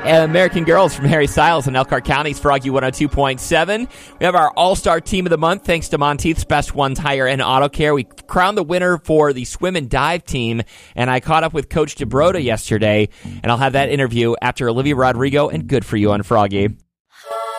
American Girls from Harry Styles in Elkhart County's Froggy 102.7. We have our All-Star Team of the Month, thanks to Monteith's Best One Tire and Auto Care. We crowned the winner for the swim and dive team, and I caught up with Coach DeBroda yesterday, and I'll have that interview after Olivia Rodrigo and Good For You on Froggy.